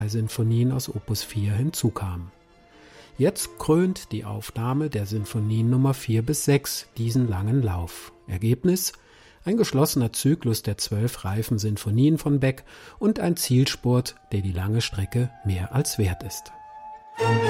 Sinfonien aus Opus 4 hinzukamen. Jetzt krönt die Aufnahme der Sinfonien Nummer 4 bis 6 diesen langen Lauf. Ergebnis: ein geschlossener Zyklus der 12 reifen Sinfonien von Beck und ein Zielspurt, der die lange Strecke mehr als wert ist.